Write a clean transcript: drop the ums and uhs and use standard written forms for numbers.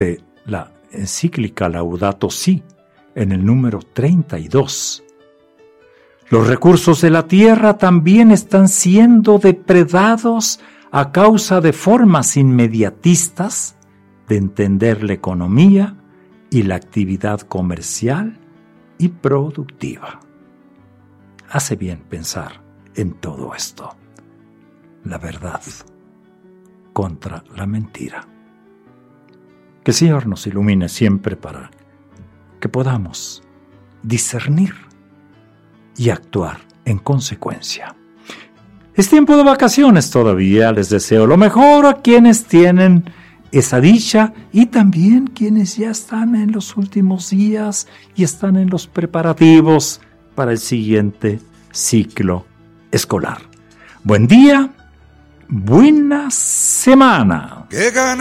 de la encíclica Laudato Si, en el número 32. Los recursos de la tierra también están siendo depredados a causa de formas inmediatistas de entender la economía y la actividad comercial y productiva. Hace bien pensar en todo esto. La verdad contra la mentira. Que el Señor nos ilumine siempre para que podamos discernir y actuar en consecuencia. Es tiempo de vacaciones todavía, les deseo lo mejor a quienes tienen esa dicha y también quienes ya están en los últimos días y están en los preparativos para el siguiente ciclo escolar. Buen día, buena semana.